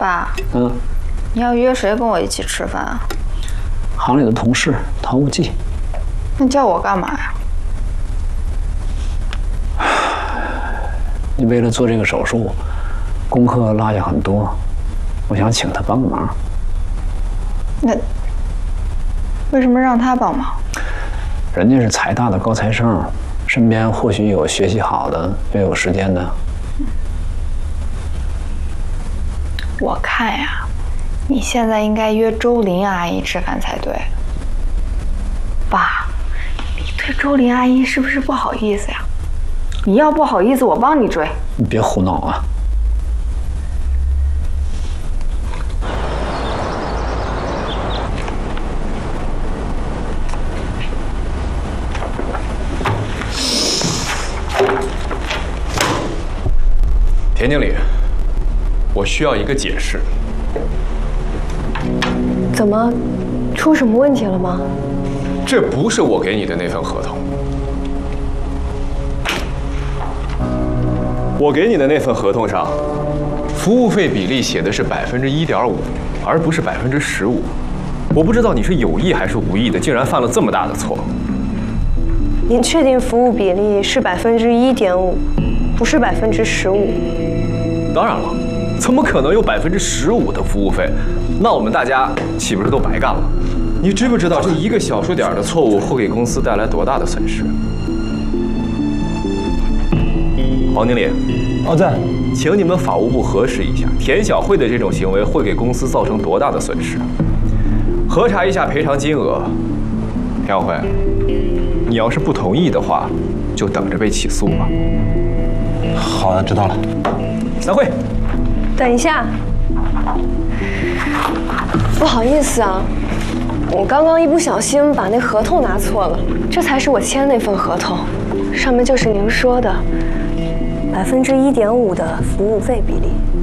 爸，你要约谁跟我一起吃饭啊？ 行里的同事唐无忌。 那叫我干嘛呀？ 你为了做这个手术，功课落下很多，我想请他帮个忙。 那为什么让他帮忙？ 人家是财大的高材生，身边或许有学习好的，又有时间的。 我看呀，你现在应该约周林阿姨吃饭才对。爸，你对周林阿姨是不是不好意思呀？你要不好意思，我帮你追。 你别胡闹啊！ 田经理，我需要一个解释。 怎么，出什么问题了吗？ 这不是我给你的那份合同。我给你的那份合同上，服务费比例写的是1.5%，而不是15%。我不知道你是有意还是无意的，竟然犯了这么大的错。 您确定服务比例是1.5%，不是15%？ 当然了，怎么可能有15%的服务费？那我们大家岂不是都白干了？你知不知道这一个小数点的错误会给公司带来多大的损失？黄经理， 在， 请你们法务部核实一下，田小慧的这种行为会给公司造成多大的损失？核查一下赔偿金额。田小慧，你要是不同意的话，就等着被起诉吧。 好的，知道了。 散会。 等一下，不好意思啊，我刚刚一不小心把那合同拿错了，这才是我签那份合同，上面就是您说的1.5%的服务费比例。